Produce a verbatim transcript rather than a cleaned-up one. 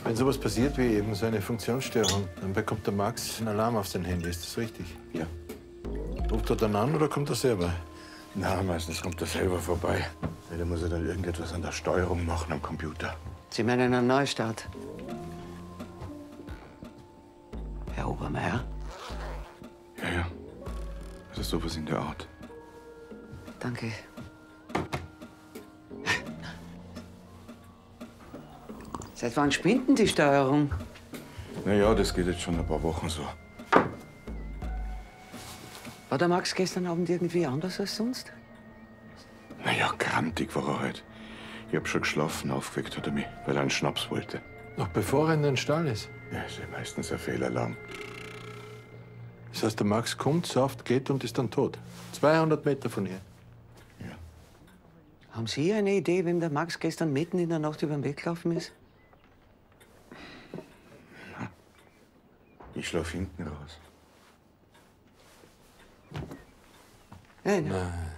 Wenn sowas passiert wie eben so eine Funktionsstörung, dann bekommt der Max einen Alarm auf sein Handy. Ist das richtig? Ja. Ruft er dann an oder kommt er selber? Na, meistens kommt er selber vorbei. Da muss er dann irgendetwas an der Steuerung machen am Computer. Sie meinen einen Neustart? Herr Obermeier? Ja, ja. Also sowas in der Art. Danke. Seit wann spinnt denn die Steuerung? Na ja, das geht jetzt schon ein paar Wochen so. War der Max gestern Abend irgendwie anders als sonst? Na ja, grantig war er halt. Ich hab schon geschlafen, aufgeweckt hat er mich, weil er einen Schnaps wollte. Noch bevor er in den Stall ist. Ja, ist ja meistens ein Fehlalarm. Das heißt, der Max kommt, sauft, geht und ist dann tot. zweihundert Meter von hier. Ja. Haben Sie eine Idee, wem der Max gestern mitten in der Nacht über den Weg gelaufen ist? Ich schlaf hinten raus. Nein. Nein.